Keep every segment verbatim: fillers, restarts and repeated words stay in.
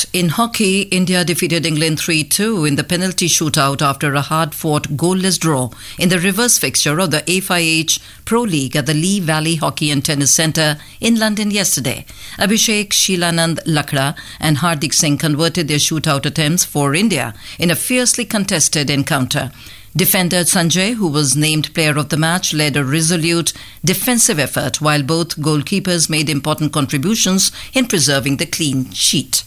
In hockey, India defeated England three two in the penalty shootout after a hard-fought goalless draw in the reverse fixture of the F I H Pro League at the Lee Valley Hockey and Tennis Centre in London yesterday. Abhishek, Sheelanand Lakra and Hardik Singh converted their shootout attempts for India in a fiercely contested encounter. Defender Sanjay, who was named player of the match, led a resolute defensive effort while both goalkeepers made important contributions in preserving the clean sheet.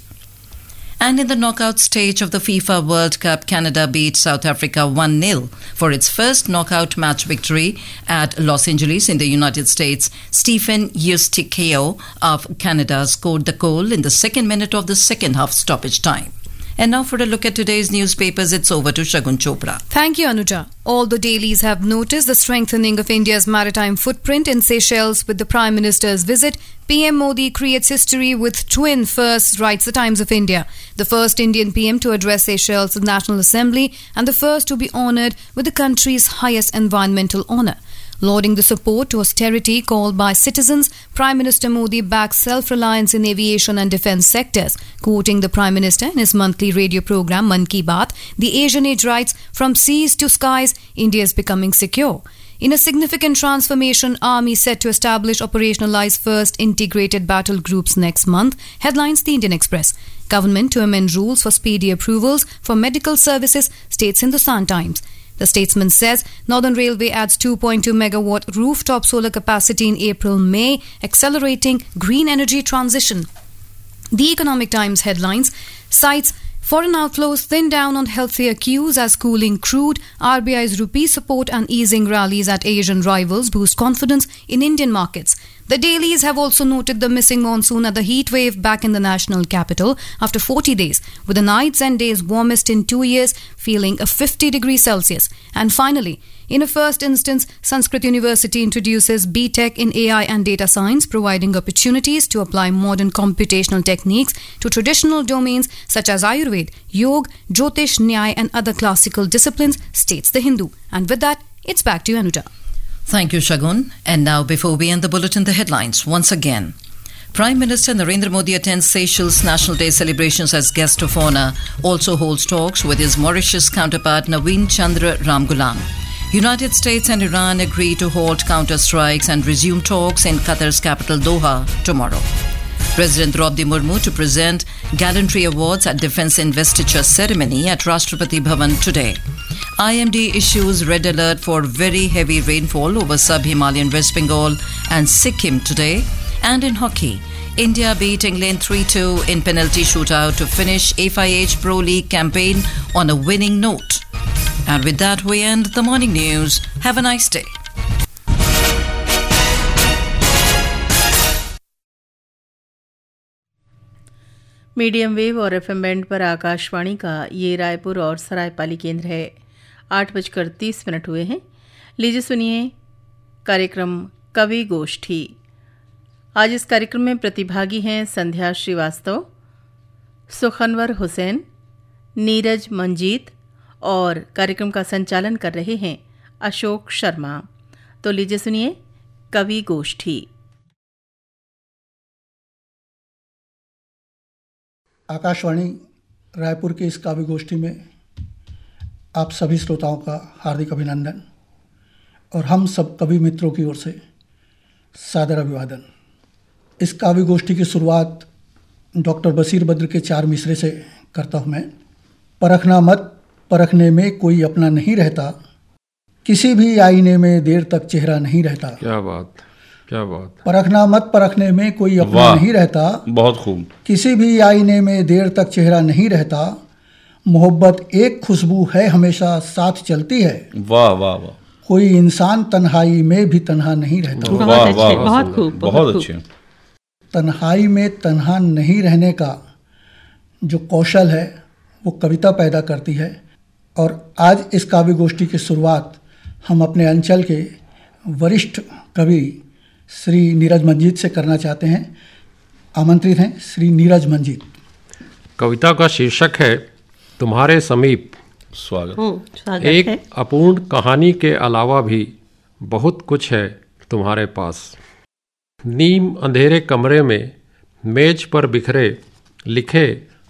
And in the knockout stage of the FIFA World Cup, Canada beat South Africa one nil for its first knockout match victory at Los Angeles in the United States. Stephen Eustikio of Canada scored the goal in the second minute of the second half stoppage time. And now for a look at today's newspapers, it's over to Shagun Chopra. Thank you, Anuja. All the dailies have noticed the strengthening of India's maritime footprint in Seychelles with the Prime Minister's visit. P M Modi creates history with twin firsts, writes the Times of India. The first Indian P M to address Seychelles' National Assembly and the first to be honoured with the country's highest environmental honour. Lauding the support to austerity called by citizens, Prime Minister Modi backs self-reliance in aviation and defence sectors. Quoting the Prime Minister in his monthly radio programme Mann Ki Baat, the Asian Age writes, "From seas to skies, India is becoming secure." In a significant transformation, Army set to establish operationalise first integrated battle groups next month, headlines the Indian Express. Government to amend rules for speedy approvals for medical services, states Hindustan Times. The Statesman says Northern Railway adds two point two megawatt rooftop solar capacity in April-May, accelerating green energy transition. The Economic Times headlines cites foreign outflows thin down on healthier cues as cooling crude, R B I's rupee support and easing rallies at Asian rivals boost confidence in Indian markets. The dailies have also noted the missing monsoon at the heat wave back in the national capital after forty days, with the nights and days warmest in two years, feeling a fifty degrees Celsius. And finally, in a first instance, Sanskrit University introduces B Tech in A I and data science, providing opportunities to apply modern computational techniques to traditional domains such as Ayurveda, Yoga, Jyotish, Nyaya and other classical disciplines, states the Hindu. And with that, it's back to you, Anuja. Thank you, Shagun. And now, before we end the bulletin, the headlines once again. Prime Minister Narendra Modi attends Seychelles National Day celebrations as guest of honour, also holds talks with his Mauritius counterpart Naveen Chandra Ramgoolam. United States and Iran agree to halt counter-strikes and resume talks in Qatar's capital Doha tomorrow. President Draupadi Murmu to present Gallantry Awards at Defence Investiture Ceremony at Rashtrapati Bhavan today. I M D issues red alert for very heavy rainfall over sub-Himalayan West Bengal and Sikkim today. And in hockey, India beat England three two in penalty shootout to finish F I H Pro League campaign on a winning note. And with that, we end the morning news. Have a nice day. Medium wave और F M band पर आकाशवाणी का ये रायपुर और सरायपाली केंद्र है। आठ बजकर तीस मिनट हुए हैं। लीजिए सुनिए कार्यक्रम कवि गोष्ठी। आज इस कार्यक्रम में प्रतिभागी हैं संध्या श्रीवास्तव, सुखनवर हुसैन, नीरज मंजीत और कार्यक्रम का संचालन कर रहे हैं अशोक शर्मा। तो लीजिए सुनिए कवि गोष्ठी। आकाशवाणी रायपुर की इस काव्य गोष्ठी में आप सभी श्रोताओं का हार्दिक अभिनंदन और हम सब कवि मित्रों की ओर से सादर अभिवादन। इस काव्य गोष्ठी की शुरुआत डॉक्टर बशीर बद्र के चार मिसरे से करता हूँ मैं। परखना मत, परखने में कोई अपना नहीं रहता, किसी भी आईने में देर तक चेहरा नहीं रहता। क्या बात, क्या बात। परखना मत, परखने में कोई अपना नहीं रहता, बहुत खूब। किसी भी आईने में देर तक चेहरा नहीं रहता, मोहब्बत एक खुशबू है हमेशा साथ चलती है। वाह वाह वाह। कोई इंसान तन्हाई में भी तन्हा नहीं रहता। वाह वाह वाह, बहुत खूब, बहुत अच्छे। तन्हाई में तन्हा नहीं रहने का जो कौशल है वो कविता पैदा करती है। और आज इस काव्य गोष्ठी की शुरुआत हम अपने अंचल के वरिष्ठ कवि श्री नीरज मंजीत से करना चाहते हैं। आमंत्रित हैं श्री नीरज मंजीत। कविता का शीर्षक है तुम्हारे समीप। स्वागत, स्वागत एक है। अपूर्ण कहानी के अलावा भी बहुत कुछ है तुम्हारे पास। नीम अंधेरे कमरे में मेज पर बिखरे लिखे